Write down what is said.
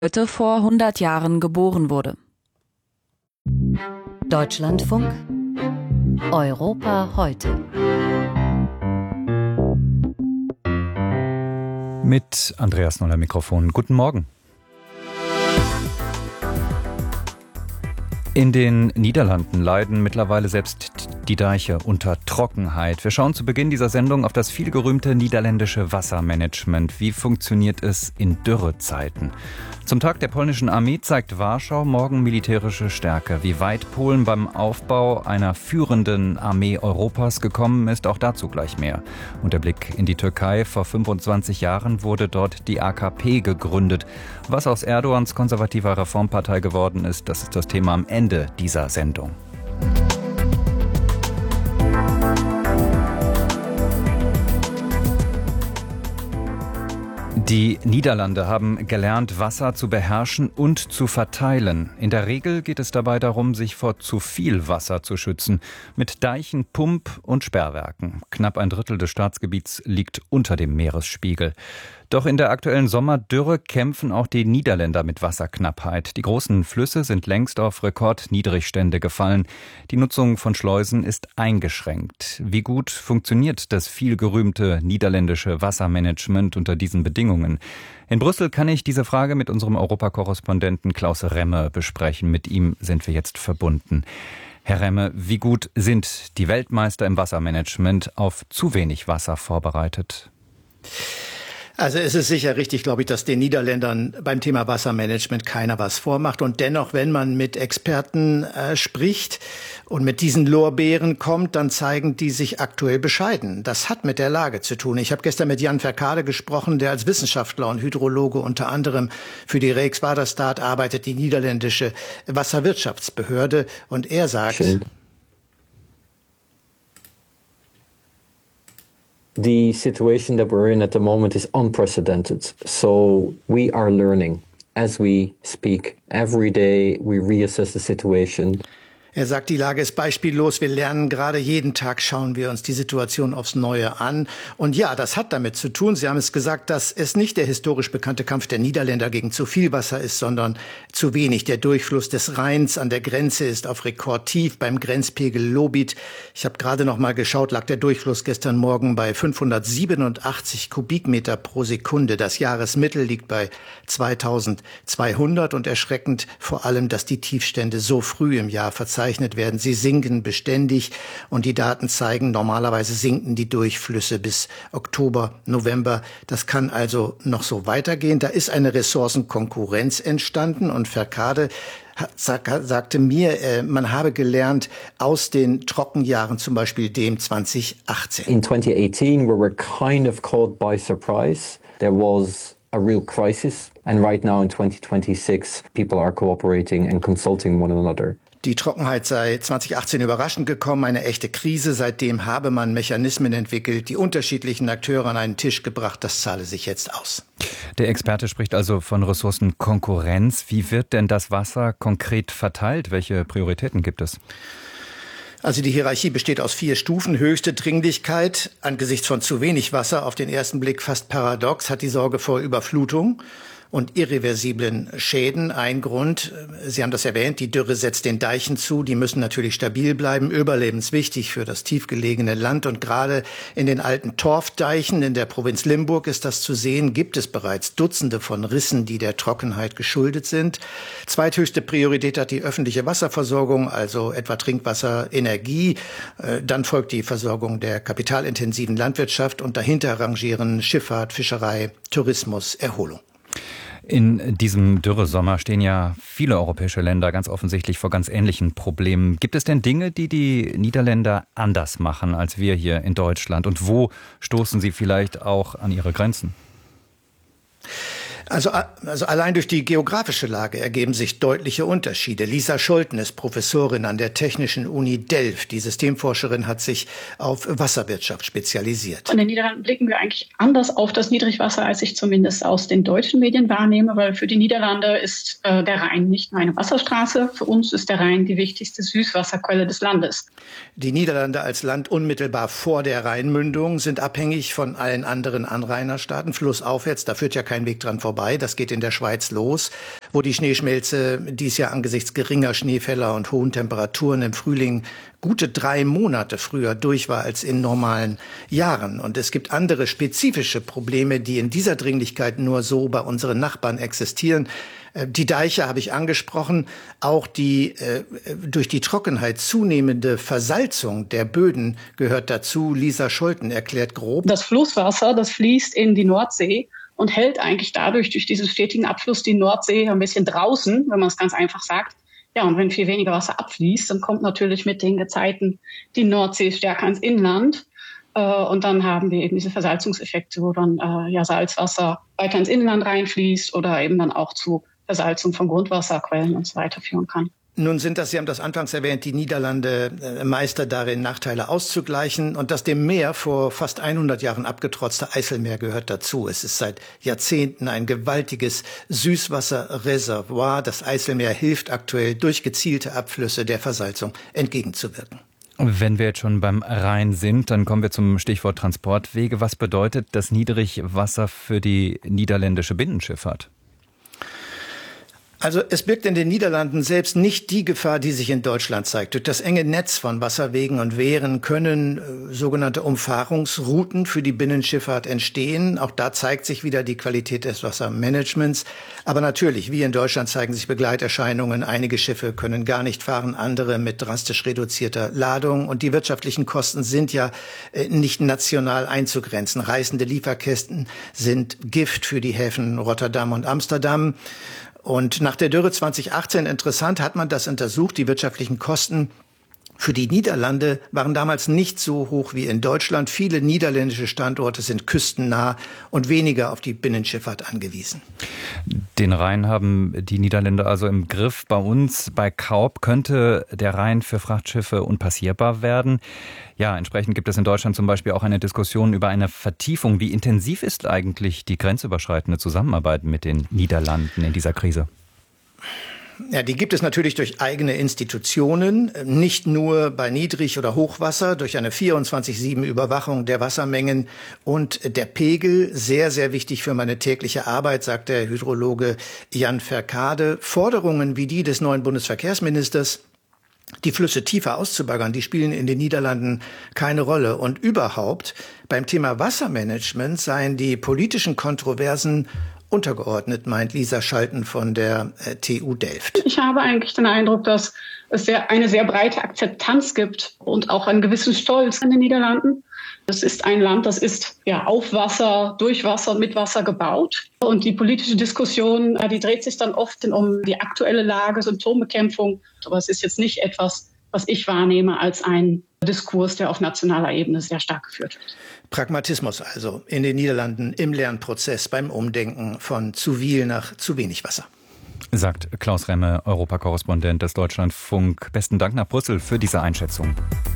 heute vor 100 Jahren geboren wurde. Deutschlandfunk Europa heute. Mit Andreas Noller Mikrofon. Guten Morgen. In den Niederlanden leiden mittlerweile selbst die Deiche unter Trockenheit. Wir schauen zu Beginn dieser Sendung auf das vielgerühmte niederländische Wassermanagement. Wie funktioniert es in Dürrezeiten? Zum Tag der polnischen Armee zeigt Warschau morgen militärische Stärke. Wie weit Polen beim Aufbau einer führenden Armee Europas gekommen ist, auch dazu gleich mehr. Und der Blick in die Türkei. Vor 25 Jahren wurde dort die AKP gegründet. Was aus Erdogans konservativer Reformpartei geworden ist, das ist das Thema am Ende dieser Sendung. Die Niederlande haben gelernt, Wasser zu beherrschen und zu verteilen. In der Regel geht es dabei darum, sich vor zu viel Wasser zu schützen. Mit Deichen, Pump- und Sperrwerken. Knapp ein Drittel des Staatsgebiets liegt unter dem Meeresspiegel. Doch in der aktuellen Sommerdürre kämpfen auch die Niederländer mit Wasserknappheit. Die großen Flüsse sind längst auf Rekordniedrigstände gefallen. Die Nutzung von Schleusen ist eingeschränkt. Wie gut funktioniert das vielgerühmte niederländische Wassermanagement unter diesen Bedingungen? In Brüssel kann ich diese Frage mit unserem Europakorrespondenten Klaus Remme besprechen. Mit ihm sind wir jetzt verbunden. Herr Remme, wie gut sind die Weltmeister im Wassermanagement auf zu wenig Wasser vorbereitet? Also es ist sicher richtig, glaube ich, dass den Niederländern beim Thema Wassermanagement keiner was vormacht. Und dennoch, wenn man mit Experten spricht und mit diesen Lorbeeren kommt, dann zeigen die sich aktuell bescheiden. Das hat mit der Lage zu tun. Ich habe gestern mit Jan Verkade gesprochen, der als Wissenschaftler und Hydrologe unter anderem für die Rijkswaterstaat arbeitet, die niederländische Wasserwirtschaftsbehörde. Und er sagt... Schön. The situation that we're in at the moment is unprecedented. So we are learning as we speak. Every day we reassess the situation. Er sagt, die Lage ist beispiellos. Wir lernen gerade jeden Tag, schauen wir uns die Situation aufs Neue an. Und ja, das hat damit zu tun. Sie haben es gesagt, dass es nicht der historisch bekannte Kampf der Niederländer gegen zu viel Wasser ist, sondern zu wenig. Der Durchfluss des Rheins an der Grenze ist auf Rekordtief beim Grenzpegel Lobit. Ich habe gerade noch mal geschaut, lag der Durchfluss gestern Morgen bei 587 Kubikmeter pro Sekunde. Das Jahresmittel liegt bei 2200 und erschreckend vor allem, dass die Tiefstände so früh im Jahr verzeichnet werden. Sie sinken beständig und die Daten zeigen, normalerweise sinken die Durchflüsse bis Oktober, November. Das kann also noch so weitergehen. Da ist eine Ressourcenkonkurrenz entstanden und Verkade sagte mir, man habe gelernt aus den Trockenjahren, zum Beispiel dem 2018. In 2018 we were kind of caught by surprise. There was a real crisis and right now in 2026 people are cooperating and consulting one another. Die Trockenheit sei 2018 überraschend gekommen, eine echte Krise. Seitdem habe man Mechanismen entwickelt, die unterschiedlichen Akteure an einen Tisch gebracht. Das zahle sich jetzt aus. Der Experte spricht also von Ressourcenkonkurrenz. Wie wird denn das Wasser konkret verteilt? Welche Prioritäten gibt es? Also die Hierarchie besteht aus 4 Stufen. Höchste Dringlichkeit angesichts von zu wenig Wasser, auf den ersten Blick fast paradox, hat die Sorge vor Überflutung und irreversiblen Schäden. Ein Grund, Sie haben das erwähnt, die Dürre setzt den Deichen zu. Die müssen natürlich stabil bleiben, überlebenswichtig für das tiefgelegene Land. Und gerade in den alten Torfdeichen in der Provinz Limburg ist das zu sehen, gibt es bereits Dutzende von Rissen, die der Trockenheit geschuldet sind. Zweithöchste Priorität hat die öffentliche Wasserversorgung, also etwa Trinkwasser, Energie. Dann folgt die Versorgung der kapitalintensiven Landwirtschaft und dahinter rangieren Schifffahrt, Fischerei, Tourismus, Erholung. In diesem Dürresommer stehen ja viele europäische Länder ganz offensichtlich vor ganz ähnlichen Problemen. Gibt es denn Dinge, die die Niederländer anders machen als wir hier in Deutschland? Und wo stoßen sie vielleicht auch an ihre Grenzen? Also allein durch die geografische Lage ergeben sich deutliche Unterschiede. Lisa Scholten ist Professorin an der Technischen Uni Delft. Die Systemforscherin hat sich auf Wasserwirtschaft spezialisiert. In den Niederlanden blicken wir eigentlich anders auf das Niedrigwasser, als ich zumindest aus den deutschen Medien wahrnehme, weil für die Niederlande ist der Rhein nicht nur eine Wasserstraße. Für uns ist der Rhein die wichtigste Süßwasserquelle des Landes. Die Niederlande als Land unmittelbar vor der Rheinmündung sind abhängig von allen anderen Anrainerstaaten, flussaufwärts. Da führt ja kein Weg dran vorbei. vorbei. Das geht in der Schweiz los, wo die Schneeschmelze dies Jahr angesichts geringer Schneefälle und hohen Temperaturen im Frühling gute 3 Monate früher durch war als in normalen Jahren. Und es gibt andere spezifische Probleme, die in dieser Dringlichkeit nur so bei unseren Nachbarn existieren. Die Deiche habe ich angesprochen, auch die durch die Trockenheit zunehmende Versalzung der Böden gehört dazu. Lisa Scholten erklärt grob. Das Flusswasser, das fließt in die Nordsee und hält eigentlich dadurch durch diesen stetigen Abfluss die Nordsee ein bisschen draußen, wenn man es ganz einfach sagt. Ja, und wenn viel weniger Wasser abfließt, dann kommt natürlich mit den Gezeiten die Nordsee stärker ins Inland. Und dann haben wir eben diese Versalzungseffekte, wo dann Salzwasser weiter ins Inland reinfließt oder eben dann auch zu Versalzung von Grundwasserquellen und so weiter führen kann. Nun sind das, Sie haben das anfangs erwähnt, die Niederlande Meister darin, Nachteile auszugleichen. Und das dem Meer vor fast 100 Jahren abgetrotzte Eiselmeer gehört dazu. Es ist seit Jahrzehnten ein gewaltiges Süßwasserreservoir. Das Eiselmeer hilft aktuell durch gezielte Abflüsse der Versalzung entgegenzuwirken. Wenn wir jetzt schon beim Rhein sind, dann kommen wir zum Stichwort Transportwege. Was bedeutet das Niedrigwasser für die niederländische Binnenschifffahrt? Also es birgt in den Niederlanden selbst nicht die Gefahr, die sich in Deutschland zeigt. Durch das enge Netz von Wasserwegen und Wehren können sogenannte Umfahrungsrouten für die Binnenschifffahrt entstehen. Auch da zeigt sich wieder die Qualität des Wassermanagements. Aber natürlich, wie in Deutschland, zeigen sich Begleiterscheinungen. Einige Schiffe können gar nicht fahren, andere mit drastisch reduzierter Ladung. Und die wirtschaftlichen Kosten sind ja nicht national einzugrenzen. Reißende Lieferkästen sind Gift für die Häfen Rotterdam und Amsterdam. Und nach der Dürre 2018, interessant, hat man das untersucht. Die wirtschaftlichen Kosten für die Niederlande waren damals nicht so hoch wie in Deutschland. Viele niederländische Standorte sind küstennah und weniger auf die Binnenschifffahrt angewiesen. Den Rhein haben die Niederländer also im Griff. Bei uns, bei Kaub, könnte der Rhein für Frachtschiffe unpassierbar werden. Ja, entsprechend gibt es in Deutschland zum Beispiel auch eine Diskussion über eine Vertiefung. Wie intensiv ist eigentlich die grenzüberschreitende Zusammenarbeit mit den Niederlanden in dieser Krise? Ja, die gibt es natürlich durch eigene Institutionen, nicht nur bei Niedrig- oder Hochwasser, durch eine 24/7 Überwachung der Wassermengen und der Pegel. Sehr, sehr wichtig für meine tägliche Arbeit, sagt der Hydrologe Jan Verkade. Forderungen wie die des neuen Bundesverkehrsministers, die Flüsse tiefer auszubaggern, die spielen in den Niederlanden keine Rolle. Und überhaupt, beim Thema Wassermanagement seien die politischen Kontroversen untergeordnet, meint Lisa Scholten von der TU Delft. Ich habe eigentlich den Eindruck, dass es eine sehr breite Akzeptanz gibt und auch einen gewissen Stolz in den Niederlanden. Es ist ein Land, das ist auf Wasser, durch Wasser und mit Wasser gebaut. Und die politische Diskussion, die dreht sich dann oft um die aktuelle Lage, Symptombekämpfung. Aber es ist jetzt nicht etwas, was ich wahrnehme als ein Diskurs, der auf nationaler Ebene sehr stark geführt wird. Pragmatismus also in den Niederlanden im Lernprozess beim Umdenken von zu viel nach zu wenig Wasser. Sagt Klaus Remme, Europakorrespondent des Deutschlandfunk. Besten Dank nach Brüssel für diese Einschätzung.